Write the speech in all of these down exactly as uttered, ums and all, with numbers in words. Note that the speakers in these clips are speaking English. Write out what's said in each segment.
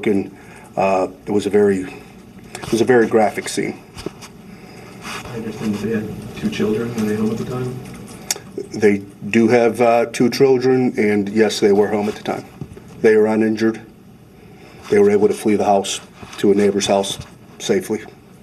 and uh, it was a very, it was a very graphic scene. I understand that they had two children. Were they home at the time? They do have uh, two children, and yes, they were home at the time. They were uninjured. They were able to flee the house to a neighbor's house safely.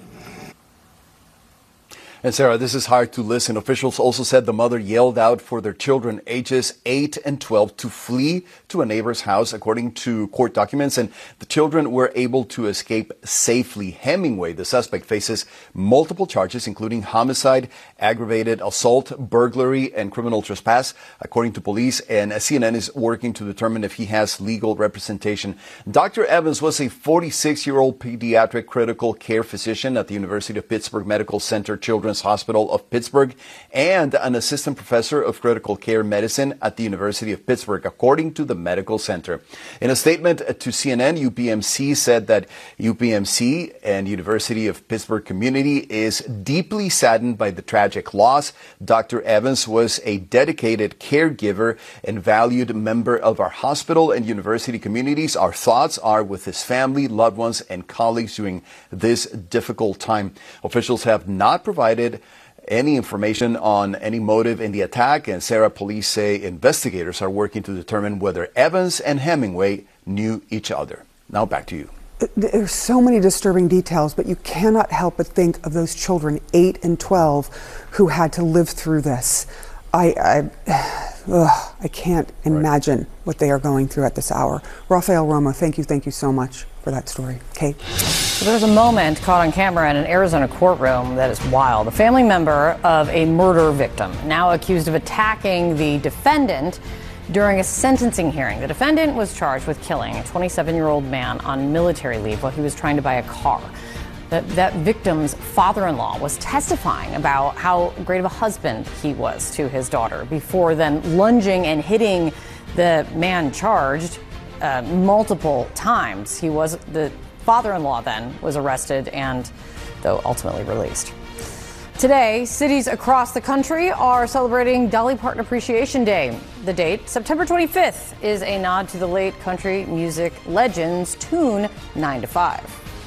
And Sarah, this is hard to listen. Officials also said the mother yelled out for their children ages eight and twelve to flee to a neighbor's house, according to court documents, and the children were able to escape safely. Hemingway, the suspect, faces multiple charges, including homicide, aggravated assault, burglary, and criminal trespass, according to police, and C N N is working to determine if he has legal representation. Doctor Evans was a forty-six-year-old pediatric critical care physician at the University of Pittsburgh Medical Center Children's Hospital of Pittsburgh and an assistant professor of critical care medicine at the University of Pittsburgh, according to the medical center. In a statement to C N N, U P M C said that U P M C and University of Pittsburgh community is deeply saddened by the tragic loss. Doctor Evans was a dedicated caregiver and valued member of our hospital and university communities. Our thoughts are with his family, loved ones, and colleagues during this difficult time. Officials have not provided any information on any motive in the attack, and Sarah, police say investigators are working to determine whether Evans and Hemingway knew each other. Now back to you. There's so many disturbing details, but you cannot help but think of those children, eight and twelve, who had to live through this. I, I, ugh, I can't imagine right. what they are going through at this hour. Rafael Romo, thank you, thank you so much for that story. Kate? So there's a moment caught on camera in an Arizona courtroom that is wild. A family member of a murder victim, now accused of attacking the defendant during a sentencing hearing. The defendant was charged with killing a twenty-seven-year-old man on military leave while he was trying to buy a car. That, that victim's father-in-law was testifying about how great of a husband he was to his daughter before then lunging and hitting the man charged uh, multiple times. He was the father-in-law then was arrested and, though, ultimately released. Today, cities across the country are celebrating Dolly Parton Appreciation Day. The date, September twenty-fifth, is a nod to the late country music legend's tune nine to five.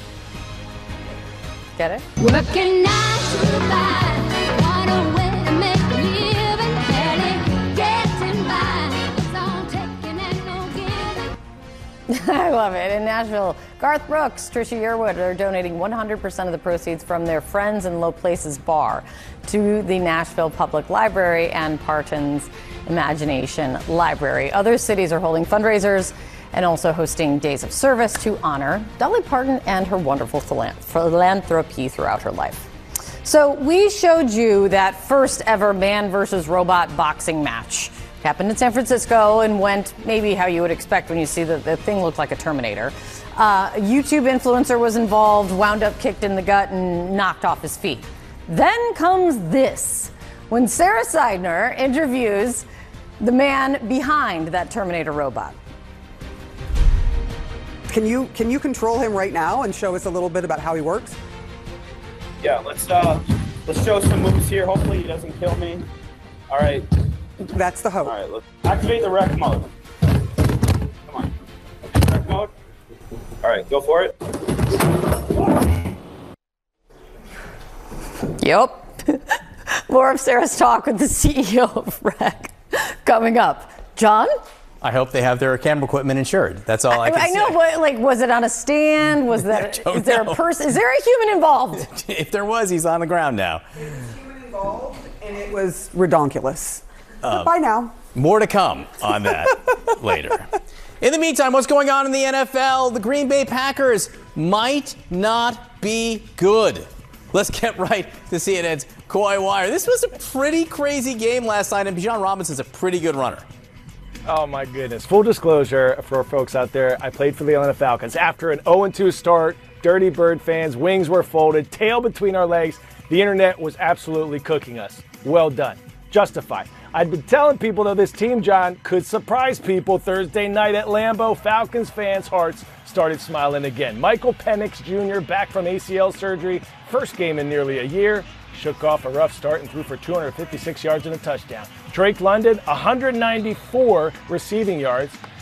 Get it? Working nine to five, what a way to make a living, barely getting by, it's all taking and no giving. I love it. In Nashville, Garth Brooks, Trisha Yearwood are donating one hundred percent of the proceeds from their Friends in Low Places bar to the Nashville Public Library and Parton's Imagination Library. Other cities are holding fundraisers and also hosting days of service to honor Dolly Parton and her wonderful philanthropy throughout her life. So we showed you that first ever man versus robot boxing match. It happened in San Francisco and went maybe how you would expect when you see that the thing looked like a Terminator. Uh, a YouTube influencer was involved, wound up kicked in the gut and knocked off his feet. Then comes this, when Sarah Seidner interviews the man behind that Terminator robot. Can you can you control him right now and show us a little bit about how he works? Yeah, let's uh let's show some moves here. Hopefully he doesn't kill me. All right. That's the hope. All right, let's activate the rec mode. Come on. Rec mode. All right, go for it. Yep. More of Sarah's talk with the C E O of Rec coming up. John? I hope they have their camera equipment insured. That's all I, I can I say. know, but like, was it on a stand? Was that? Is there know. a person? Is there a human involved? If there was, he's on the ground now. There was human involved, and it was redonkulous. Um, Bye now. More to come on that later. In the meantime, what's going on in the N F L? The Green Bay Packers might not be good. Let's get right to C N N's Kawhi Wire. This was a pretty crazy game last night, and Bijan Robinson's a pretty good runner. Oh, my goodness. Full disclosure for folks out there, I played for the Atlanta Falcons. After an oh and two start, Dirty Bird fans, wings were folded, tail between our legs. The internet was absolutely cooking us. Well done. Justified. I'd been telling people, though, this team, John, could surprise people Thursday night at Lambeau. Falcons fans' hearts started smiling again. Michael Penix Junior back from A C L surgery, first game in nearly a year. Shook off a rough start and threw for two hundred fifty-six yards and a touchdown. Drake London, one hundred ninety-four receiving yards.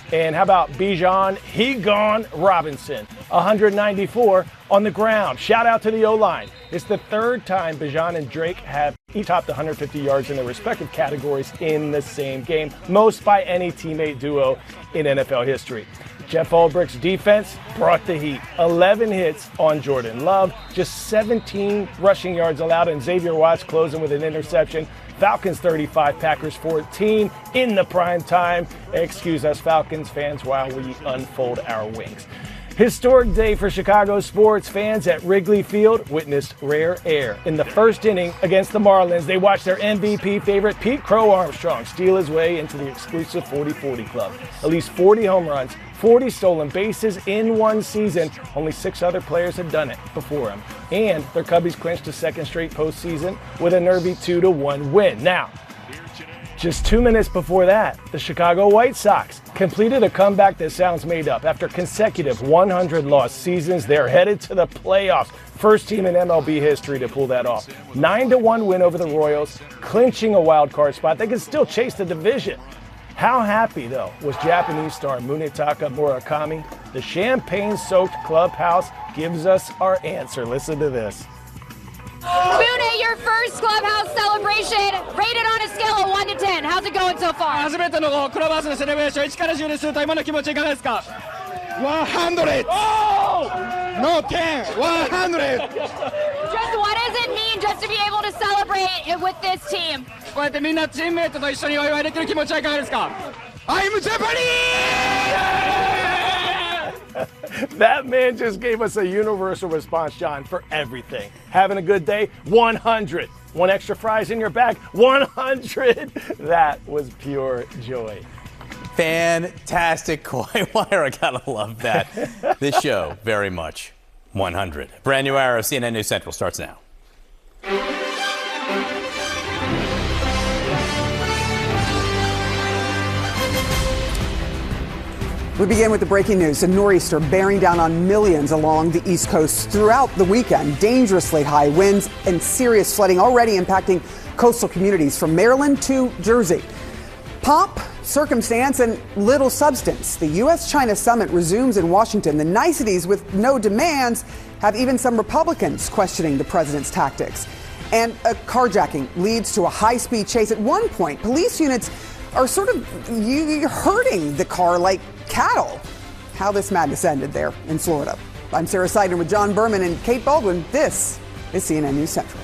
And how about Bijan He Gone Robinson, one hundred ninety-four on the ground. Shout out to the O-line. It's the third time Bijan and Drake have each topped one hundred fifty yards in their respective categories in the same game, most by any teammate duo in N F L history. Jeff Ulbricht's defense brought the heat. eleven hits on Jordan Love, just seventeen rushing yards allowed, and Xavier Watts closing with an interception. Falcons thirty-five, Packers fourteen in the prime time. Excuse us, Falcons fans, while we unfold our wings. Historic day for Chicago sports fans at Wrigley Field witnessed rare air. In the first inning against the Marlins, they watched their M V P favorite Pete Crow Armstrong steal his way into the exclusive forty forty club. At least forty home runs, forty stolen bases in one season. Only six other players had done it before him. And their Cubbies clinched a second straight postseason with a nervy two to one win. Now, just two minutes before that, the Chicago White Sox completed a comeback that sounds made up. After consecutive one hundred loss seasons, they're headed to the playoffs. First team in M L B history to pull that off. nine to one win over the Royals, clinching a wild card spot. They can still chase the division. How happy, though, was Japanese star Munetaka Murakami? The champagne-soaked clubhouse gives us our answer. Listen to this. Mune, your first clubhouse celebration, rated on a scale of one to ten. How's it going so far? 初めてのクラブハウスのセレブレーション、いちからじゅうですると今の気持ちいかがですか？one hundred! No ten! one hundred! Just what does it mean just to be able to celebrate it with this team? こうやってみんなチームメイトと一緒にお祝いできる気持ちはいかがですか？ I'm Japanese! That man just gave us a universal response, John, for everything. Having a good day? one hundred. One extra fries in your bag? one hundred. That was pure joy. Fantastic Coy Wire. I gotta love that. This show, very much one hundred. Brand new hour of C N N News Central starts now. We begin with the breaking news. A nor'easter bearing down on millions along the East Coast throughout the weekend. Dangerously high winds and serious flooding already impacting coastal communities from Maryland to Jersey. Pomp, circumstance, and little substance. The U S China summit resumes in Washington. The niceties with no demands have even some Republicans questioning the president's tactics. And a carjacking leads to a high-speed chase. At one point, police units are sort of herding the car like cattle. How this madness ended there in Florida. I'm Sarah Seidner with John Berman and Kate Baldwin. This is C N N News Central.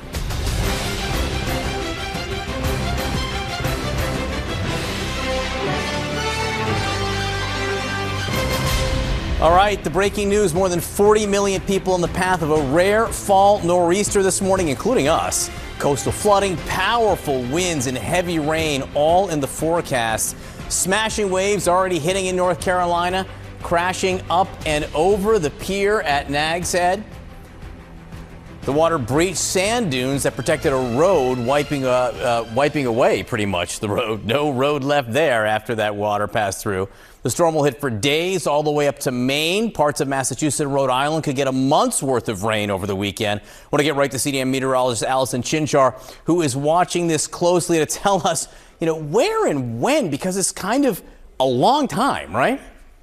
All right, the breaking news. More than forty million people in the path of a rare fall nor'easter this morning, including us. Coastal flooding, powerful winds, and heavy rain all in the forecast. Smashing waves already hitting in North Carolina, crashing up and over the pier at Nag's Head. The water breached sand dunes that protected a road, wiping, uh, uh, wiping away pretty much the road. No road left there after that water passed through. The storm will hit for days all the way up to Maine. Parts of Massachusetts and Rhode Island could get a month's worth of rain over the weekend. I want to get right to C N N meteorologist Allison Chinchar, who is watching this closely to tell us, you know, where and when, because it's kind of a long time, right?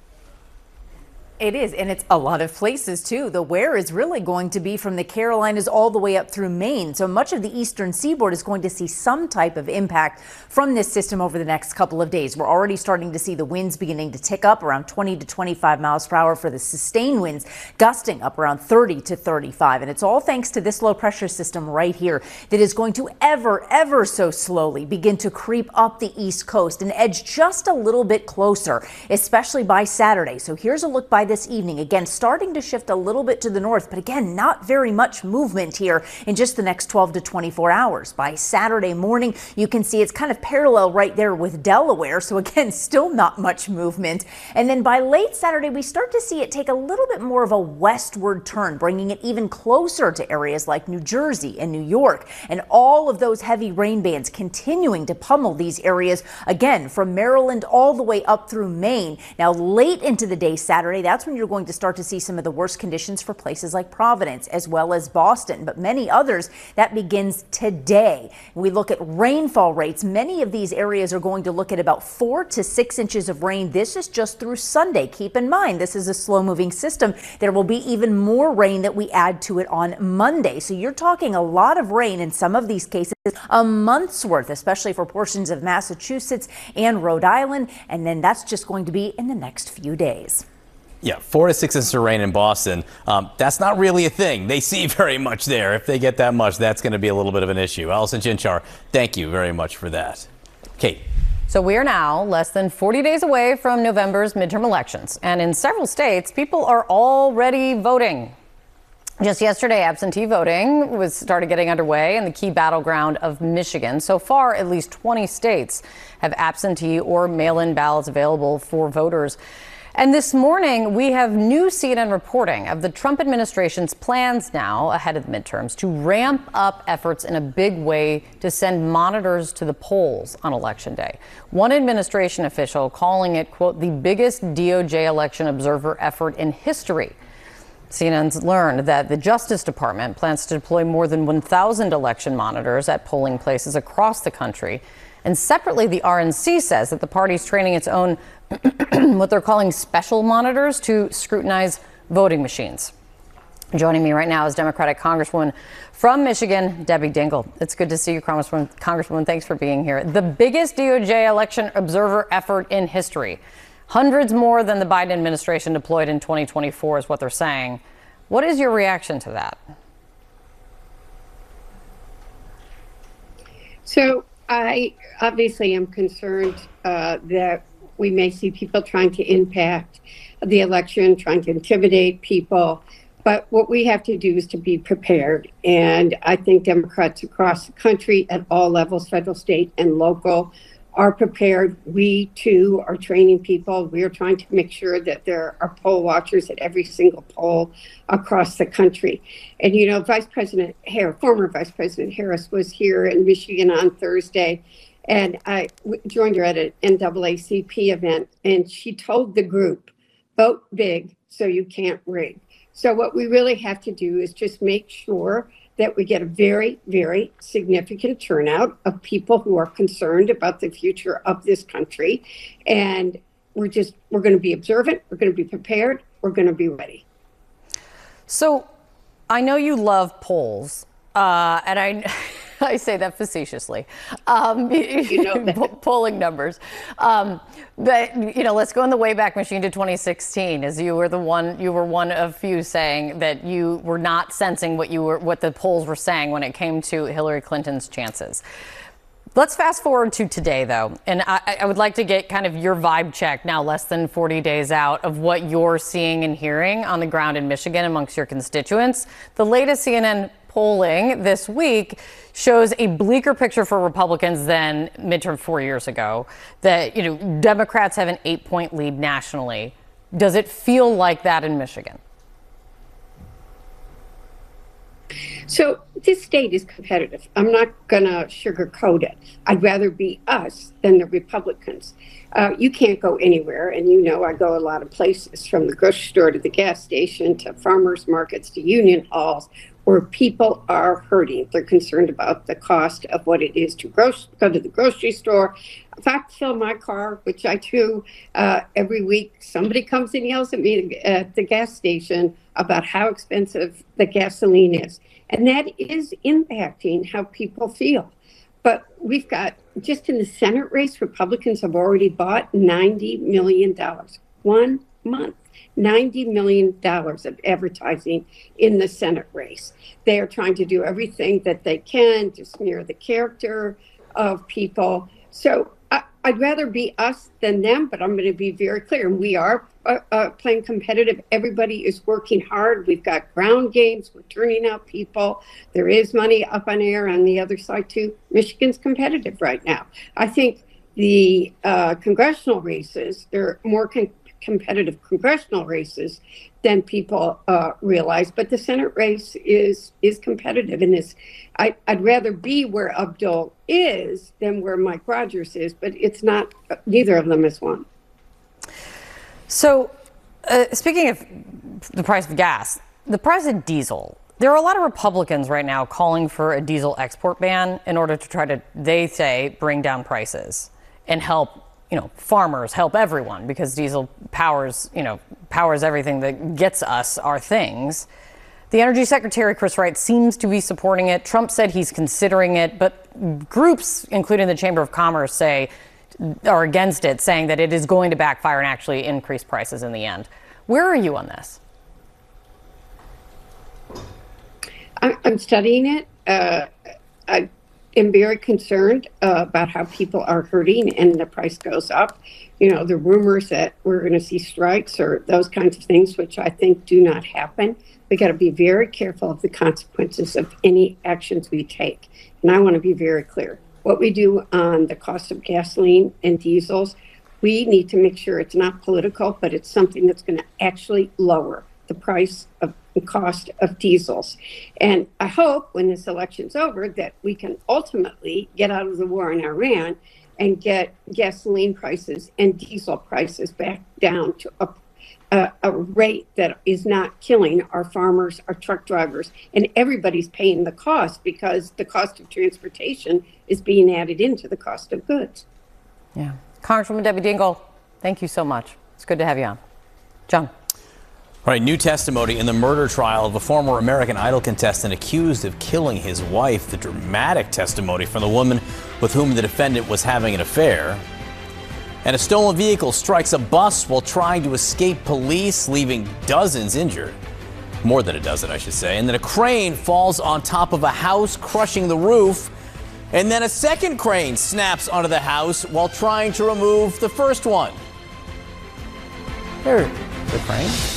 It is, and it's a lot of places, too. The where is really going to be from the Carolinas all the way up through Maine. So much of the eastern seaboard is going to see some type of impact from this system over the next couple of days. We're already starting to see the winds beginning to tick up around twenty to twenty-five miles per hour for the sustained winds, gusting up around thirty to thirty-five. And it's all thanks to this low pressure system right here that is going to ever, ever so slowly begin to creep up the east coast and edge just a little bit closer, especially by Saturday. So here's a look by this evening. Again, starting to shift a little bit to the north, but again, not very much movement here in just the next twelve to twenty-four hours. By Saturday morning, you can see it's kind of parallel right there with Delaware. So again, still not much movement. And then by late Saturday, we start to see it take a little bit more of a westward turn, bringing it even closer to areas like New Jersey and New York. And all of those heavy rain bands continuing to pummel these areas again from Maryland all the way up through Maine. Now, late into the day Saturday, that's that's when you're going to start to see some of the worst conditions for places like Providence as well as Boston, but many others. That begins today. We look at rainfall rates. Many of these areas are going to look at about four to six inches of rain. This is just through Sunday. Keep in mind, this is a slow moving system. There will be even more rain that we add to it on Monday. So you're talking a lot of rain in some of these cases, a month's worth, especially for portions of Massachusetts and Rhode Island. And then that's just going to be in the next few days. Yeah, four to six inches of rain in Boston. Um, that's not really a thing they see very much there. If they get that much, that's going to be a little bit of an issue. Allison Chinchar, thank you very much for that. Kate. So we are now less than forty days away from November's midterm elections. And in several states, people are already voting. Just yesterday, absentee voting was started getting underway in the key battleground of Michigan. So far, at least twenty states have absentee or mail-in ballots available for voters. And this morning, we have new C N N reporting of the Trump administration's plans now ahead of the midterms to ramp up efforts in a big way to send monitors to the polls on Election Day. One administration official calling it, quote, the biggest D O J election observer effort in history. C N N's learned that the Justice Department plans to deploy more than one thousand election monitors at polling places across the country. And separately, the R N C says that the party's training its own what they're calling special monitors to scrutinize voting machines. Joining me right now is Democratic Congresswoman from Michigan, Debbie Dingell. It's good to see you, Congresswoman. Congresswoman, thanks for being here. The biggest D O J election observer effort in history. Hundreds more than the Biden administration deployed in twenty twenty-four is what they're saying. What is your reaction to that? So I obviously am concerned uh, that we may see people trying to impact the election, trying to intimidate people. But what we have to do is to be prepared. And I think Democrats across the country at all levels, federal, state, and local, are prepared. We, too, are training people. We are trying to make sure that there are poll watchers at every single poll across the country. And, you know, Vice President Harris, former Vice President Harris was here in Michigan on Thursday, and I joined her at an N double A C P event, and she told the group, vote big so you can't rig. So what we really have to do is just make sure that we get a very, very significant turnout of people who are concerned about the future of this country. And we're just, we're going to be observant, we're going to be prepared, we're going to be ready. So I know you love polls, uh, and I I say that facetiously, um, you know that. polling numbers. Um, but, you know, let's go in the Wayback Machine to twenty sixteen, as you were the one, you were one of few saying that you were not sensing what you were, what the polls were saying when it came to Hillary Clinton's chances. Let's fast forward to today, though, and I, I would like to get kind of your vibe check now, less than forty days out, of what you're seeing and hearing on the ground in Michigan amongst your constituents. The latest C N N polling this week shows a bleaker picture for Republicans than midterm four years ago. That, you know, Democrats have an eight-point lead nationally. Does it feel like that in Michigan? So this state is competitive. I'm not going to sugarcoat it. I'd rather be us than the Republicans. Uh, you can't go anywhere. And, you know, I go a lot of places, from the grocery store to the gas station to farmers markets to union halls, where people are hurting. They're concerned about the cost of what it is to gross, go to the grocery store. If I fill my car, which I do uh, every week, somebody comes and yells at me at the gas station about how expensive the gasoline is. And that is impacting how people feel. But we've got, just in the Senate race, Republicans have already bought ninety million dollars. One month. ninety million dollars of advertising in the Senate race. They are trying to do everything that they can to smear the character of people. So I, I'd rather be us than them, but I'm going to be very clear. We are uh, uh, playing competitive. Everybody is working hard. We've got ground games. We're turning out people. There is money up on air on the other side, too. Michigan's competitive right now. I think the uh, congressional races, they're more con- competitive congressional races than people uh, realize, but the Senate race is is competitive, and is I, I'd rather be where Abdul is than where Mike Rogers is, but it's not. Neither of them is one. So Uh, speaking of the price of gas, the price of diesel. There are a lot of Republicans right now calling for a diesel export ban in order to try to, they say, bring down prices and help, you know, farmers, help everyone, because diesel powers, you know, powers everything that gets us our things. The Energy Secretary, Chris Wright, seems to be supporting it. Trump said he's considering it, but groups, including the Chamber of Commerce, say are against it, saying that it is going to backfire and actually increase prices in the end. Where are you on this? I'm studying it. Uh, I am very concerned uh, about how people are hurting and the price goes up. You know, the rumors that we're going to see strikes or those kinds of things, which I think do not happen. We got to be very careful of the consequences of any actions we take. And I want to be very clear. What we do on the cost of gasoline and diesels, we need to make sure it's not political, but it's something that's going to actually lower the price of the cost of diesels. And I hope when this election's over that we can ultimately get out of the war in Iran and get gasoline prices and diesel prices back down to a, a, a rate that is not killing our farmers, our truck drivers, and everybody's paying the cost because the cost of transportation is being added into the cost of goods. Yeah. Congresswoman Debbie Dingell, thank you so much. It's good to have you on. John. All right, new testimony in the murder trial of a former American Idol contestant accused of killing his wife. The dramatic testimony from the woman with whom the defendant was having an affair. And a stolen vehicle strikes a bus while trying to escape police, leaving dozens injured. More than a dozen, I should say. And then a crane falls on top of a house, crushing the roof. And then a second crane snaps onto the house while trying to remove the first one. Here, the crane.